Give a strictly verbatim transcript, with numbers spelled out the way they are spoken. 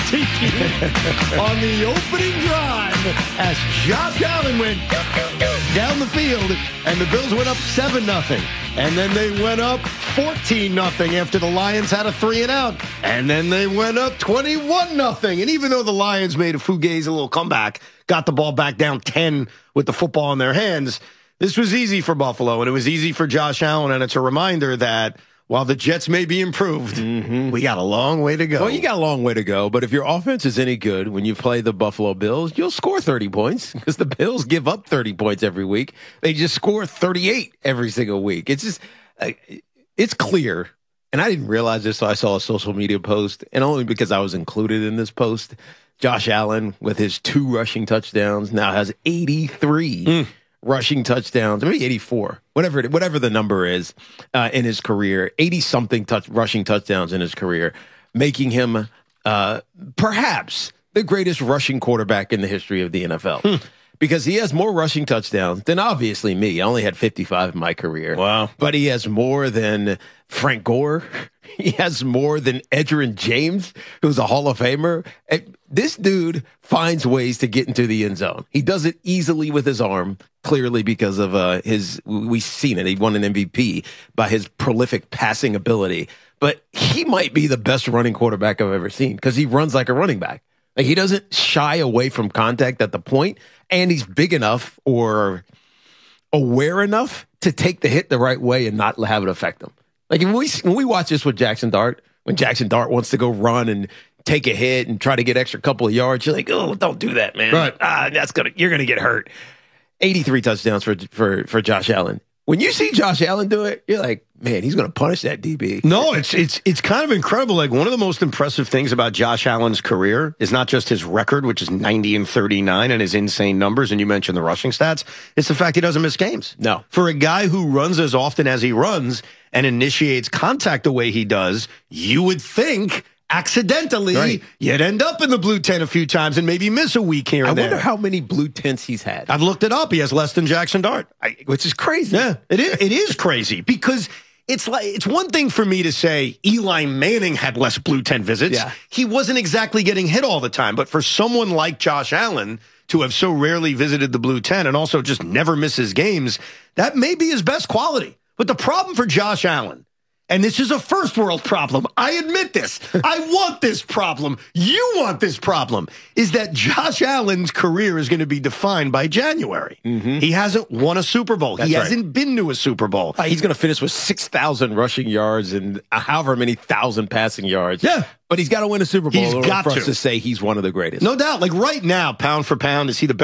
SeatGeek on the opening drive as Josh Allen went down the field, and the Bills went up seven nothing. And then they went up fourteen nothing after the Lions had a three and out. And then they went up twenty-one nothing. And even though the Lions made a fugazi little comeback, got the ball back down ten with the football in their hands, this was easy for Buffalo, and it was easy for Josh Allen. And it's a reminder that while the Jets may be improved, mm-hmm. we got a long way to go. Well, you got a long way to go, but if your offense is any good when you play the Buffalo Bills, you'll score thirty points because the Bills give up thirty points every week. They just score thirty-eight every single week. It's just, uh, it's clear, and I didn't realize this, so I saw a social media post, and only because I was included in this post. Josh Allen, with his two rushing touchdowns, now has eighty-three mm. rushing touchdowns, maybe eighty-four, whatever whatever the number is uh, in his career, eighty-something touch, rushing touchdowns in his career, making him uh, perhaps the greatest rushing quarterback in the history of the N F L. Hmm. Because he has more rushing touchdowns than obviously me. I only had fifty-five in my career. Wow. But he has more than Frank Gore. He has more than Edgerrin James, who's a Hall of Famer. This dude finds ways to get into the end zone. He does it easily with his arm, clearly because of uh, his, we've seen it. He won an M V P by his prolific passing ability. But he might be the best running quarterback I've ever seen because he runs like a running back. Like, he doesn't shy away from contact at the point, and he's big enough or aware enough to take the hit the right way and not have it affect him. Like, when we, when we watch this with Jackson Dart, when Jackson Dart wants to go run and take a hit and try to get extra couple of yards, you're like, oh, don't do that, man. Right. Ah, that's gonna, you're going to get hurt. eighty-three touchdowns for, for, for Josh Allen. When you see Josh Allen do it, you're like, man, he's going to punish that D B. No, it's it's it's kind of incredible. Like, one of the most impressive things about Josh Allen's career is not just his record, which is ninety and thirty-nine, and his insane numbers, and you mentioned the rushing stats. It's the fact he doesn't miss games. No. For a guy who runs as often as he runs and initiates contact the way he does, you would think accidentally right. you'd end up in the blue tent a few times and maybe miss a week here and I there. wonder how many blue tents he's had. I've looked it up. He has less than Jackson Dart, I, which is crazy. Yeah, it is. It is crazy because it's like, it's one thing for me to say Eli Manning had less blue tent visits. Yeah. He wasn't exactly getting hit all the time, but for someone like Josh Allen to have so rarely visited the blue tent and also just never misses games, that may be his best quality. But the problem for Josh Allen, and this is a first world problem, I admit this, I want this problem, you want this problem, is that Josh Allen's career is going to be defined by January. Mm-hmm. He hasn't won a Super Bowl. That's he right. hasn't been to a Super Bowl. Uh, he's going to finish with six thousand rushing yards and however many thousand passing yards. Yeah. But he's got to win a Super Bowl He's in order got for to. us to say he's one of the greatest. No doubt. Like, right now, pound for pound, is he the best?